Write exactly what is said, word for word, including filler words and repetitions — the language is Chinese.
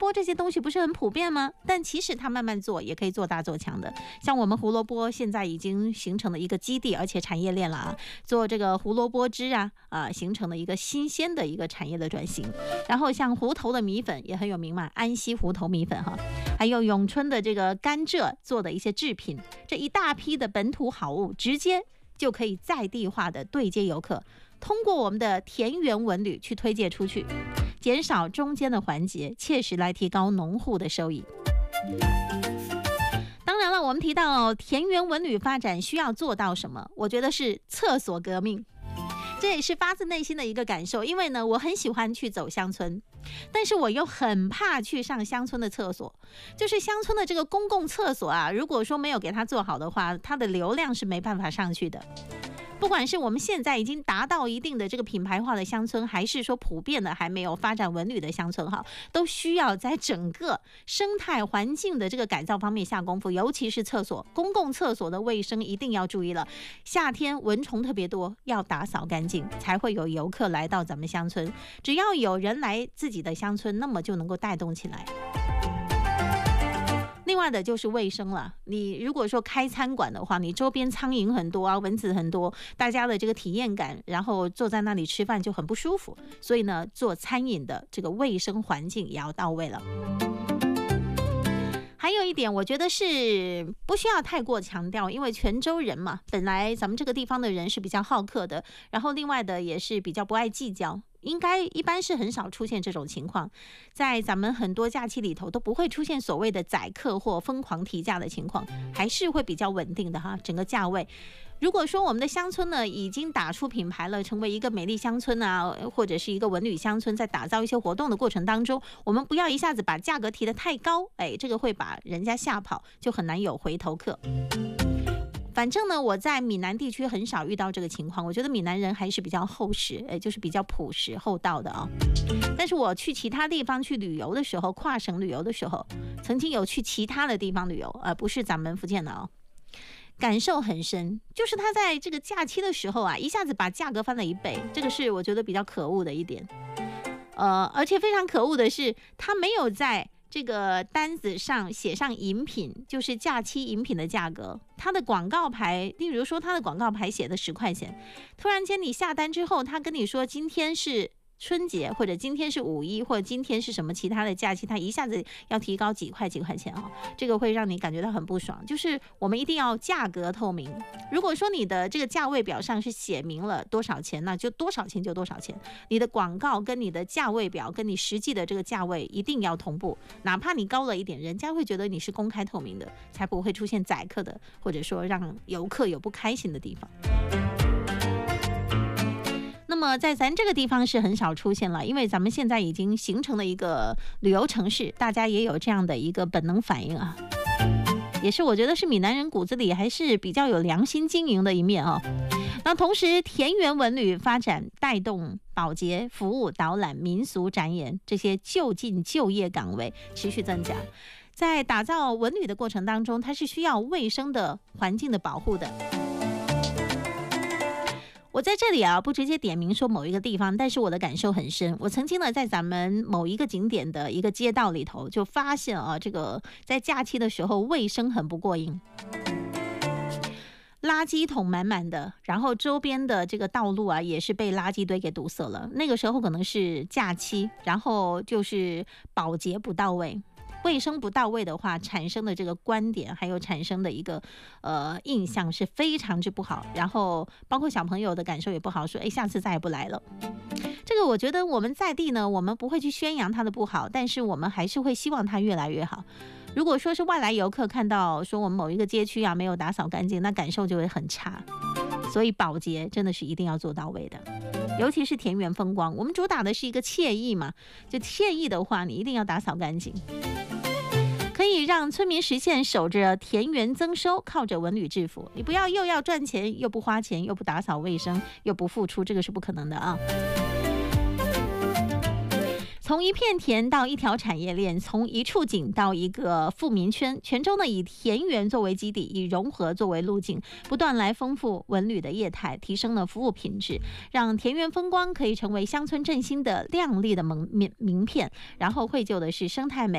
波这些东西不是很普遍吗？但其实它慢慢做也可以做大做强的。像我们胡萝卜现在已经形成了一个基地，而且产业链了啊，做这个胡萝卜汁啊，啊，形成了一个新鲜的一个产业的转型。然后像湖头的米粉也很有名嘛，安溪湖头米粉哈，还有永春的这个甘蔗做的一些制品，这一大批的本土好物，直接就可以在地化的对接游客，通过我们的田园文旅去推介出去，减少中间的环节，切实来提高农户的收益。当然了，我们提到田园文旅发展需要做到什么，我觉得是厕所革命。这也是发自内心的一个感受，因为呢，我很喜欢去走乡村，但是我又很怕去上乡村的厕所。就是乡村的这个公共厕所啊，如果说没有给它做好的话，它的流量是没办法上去的。不管是我们现在已经达到一定的这个品牌化的乡村，还是说普遍的还没有发展文旅的乡村哈，都需要在整个生态环境的这个改造方面下功夫，尤其是厕所，公共厕所的卫生一定要注意了。夏天蚊虫特别多，要打扫干净，才会有游客来到咱们乡村。只要有人来自己的乡村，那么就能够带动起来。另外的就是卫生了，你如果说开餐馆的话，你周边苍蝇很多啊，蚊子很多，大家的这个体验感，然后坐在那里吃饭就很不舒服，所以呢，做餐饮的这个卫生环境也要到位了。还有一点，我觉得是不需要太过强调，因为泉州人嘛，本来咱们这个地方的人是比较好客的，然后另外的也是比较不爱计较，应该一般是很少出现这种情况，在咱们很多假期里头都不会出现所谓的宰客或疯狂提价的情况，还是会比较稳定的哈，整个价位。如果说我们的乡村呢已经打出品牌了，成为一个美丽乡村啊，或者是一个文旅乡村，在打造一些活动的过程当中，我们不要一下子把价格提得太高，哎，这个会把人家吓跑，就很难有回头客。反正呢，我在闽南地区很少遇到这个情况，我觉得闽南人还是比较厚实，哎，就是比较朴实厚道的啊。但是我去其他地方去旅游的时候，跨省旅游的时候，曾经有去其他的地方旅游，而、呃、不是咱们福建的啊。感受很深，就是他在这个假期的时候啊，一下子把价格翻了一倍，这个是我觉得比较可恶的一点。呃，而且非常可恶的是，他没有在这个单子上写上饮品，就是假期饮品的价格。他的广告牌，例如说他的广告牌写的十块钱，突然间你下单之后，他跟你说今天是春节，或者今天是五一，或者今天是什么其他的假期，它一下子要提高几块几块钱啊，这个会让你感觉到很不爽。就是我们一定要价格透明，如果说你的这个价位表上是写明了多少钱，那就多少钱就多少钱，你的广告跟你的价位表跟你实际的这个价位一定要同步，哪怕你高了一点，人家会觉得你是公开透明的，才不会出现宰客的，或者说让游客有不开心的地方。那么在咱这个地方是很少出现了，因为咱们现在已经形成了一个旅游城市，大家也有这样的一个本能反应啊，也是我觉得是闽南人骨子里还是比较有良心经营的一面啊。那同时田园文旅发展带动保洁服务导览民俗展演这些就近就业岗位持续增加，在打造文旅的过程当中，它是需要卫生的环境的保护的。我在这里啊，不直接点名说某一个地方，但是我的感受很深。我曾经呢，在咱们某一个景点的一个街道里头，就发现啊，这个在假期的时候卫生很不过瘾，垃圾桶满满的，然后周边的这个道路啊，也是被垃圾堆给堵塞了。那个时候可能是假期，然后就是保洁不到位。卫生不到位的话，产生的这个观点还有产生的一个呃印象是非常之不好，然后包括小朋友的感受也不好，说哎下次再也不来了。这个我觉得我们在地呢，我们不会去宣扬它的不好，但是我们还是会希望它越来越好。如果说是外来游客看到说我们某一个街区啊没有打扫干净，那感受就会很差。所以保洁真的是一定要做到位的，尤其是田园风光，我们主打的是一个惬意嘛，就惬意的话，你一定要打扫干净，可以让村民实现守着田园增收，靠着文旅致富。你不要又要赚钱，又不花钱，又不打扫卫生，又不付出，这个是不可能的啊。从一片田到一条产业链，从一处景到一个富民圈，泉州呢以田园作为基地，以融合作为路径，不断来丰富文旅的业态，提升了服务品质，让田园风光可以成为乡村振兴的亮丽的名名片。然后绘就的是生态美。